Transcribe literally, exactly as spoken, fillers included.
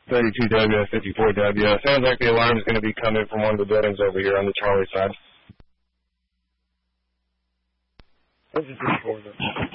thirty-two W, fifty-four W. It sounds like the alarm is going to be coming from one of the buildings over here on the Charlie side. This is fifty-four.